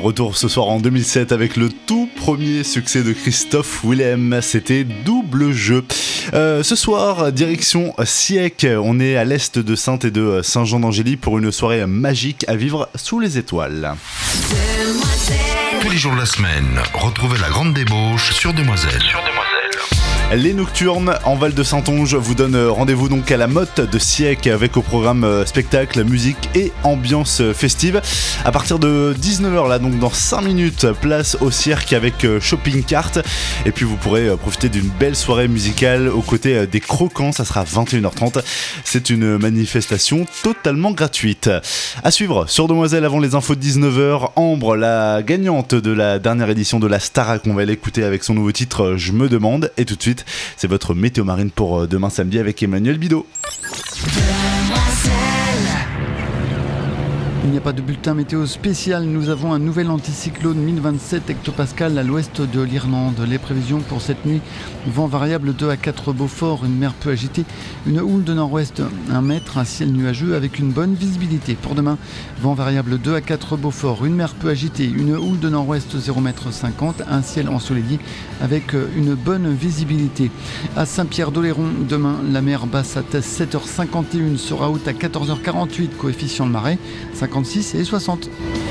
Retour ce soir en 2007 avec le tout premier succès de Christophe Willem, c'était Double Jeu. Ce soir, direction Siec, on est à l'est de Saintes et de Saint-Jean-d'Angély pour une soirée magique à vivre sous les étoiles. Tous les jours de la semaine, retrouvez la grande débauche sur Demoiselle. Les Nocturnes en Val de Saintonge vous donnent rendez-vous donc à la Motte de Siec avec au programme spectacle, musique et ambiance festive. À partir de 19h là, donc dans 5 minutes, place au cirque avec shopping cart. Et puis vous pourrez profiter d'une belle soirée musicale aux côtés des Croquants, ça sera 21h30. C'est une manifestation totalement gratuite. À suivre sur Demoiselle avant les infos de 19h, Ambre, la gagnante de la dernière édition de la Starac, on va l'écouter avec son nouveau titre Je me demande. Et tout de suite, c'est votre météo marine pour demain samedi avec Emmanuel Bidot. Il n'y a pas de bulletin météo spécial. Nous avons un nouvel anticyclone 1027 hectopascal à l'ouest de l'Irlande. Les prévisions pour cette nuit: vent variable 2 à 4 Beaufort, une mer peu agitée, une houle de nord-ouest 1 mètre, un ciel nuageux avec une bonne visibilité. Pour demain, vent variable 2 à 4 Beaufort, une mer peu agitée, une houle de nord-ouest 0 mètre 50, un ciel ensoleillé avec une bonne visibilité. À Saint-Pierre-d'Oléron, demain, la mer basse à 7h51 sera haute à 14h48, coefficient de marée 56 et 60.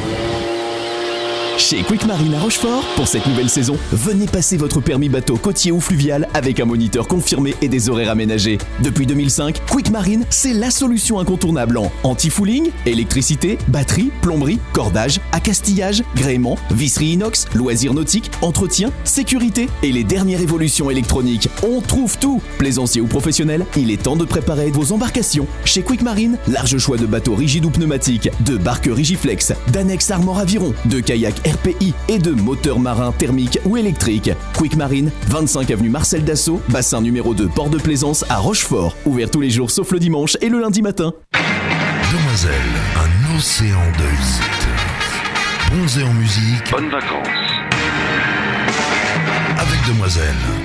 Chez Quick Marine à Rochefort, pour cette nouvelle saison, venez passer votre permis bateau côtier ou fluvial avec un moniteur confirmé et des horaires aménagés. Depuis 2005, Quick Marine, c'est la solution incontournable en anti-fouling, électricité, batterie, plomberie, cordage, accastillage, gréement, visserie inox, loisirs nautiques, entretien, sécurité et les dernières évolutions électroniques. On trouve tout. Plaisancier ou professionnel, il est temps de préparer vos embarcations. Chez Quick Marine, large choix de bateaux rigides ou pneumatiques, de barques Rigiflex, d'annexes Armor Aviron, de kayaks RPI et de moteurs marins thermiques ou électriques. Quick Marine, 25 avenue Marcel Dassault, bassin numéro 2, port de Plaisance à Rochefort. Ouvert tous les jours sauf le dimanche et le lundi matin. Demoiselle, un océan de hits. Bronzé en musique. Bonnes vacances. Avec Demoiselle.